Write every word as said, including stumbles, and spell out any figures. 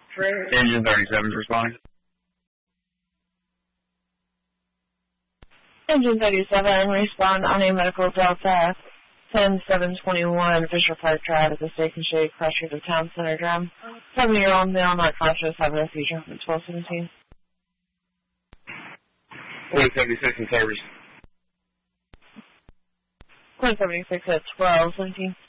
Engine thirty-seven is responding. Engine thirty-seven, respond on a medical Delta ten seven twenty-one, Fisher Park Drive at the Steak and Shake, Crusher to Town Center Drum. seven-year-old male, not conscious, having a seizure from twelve seventeen. one seventy-six in service. one seventy-six at twelve seventeen.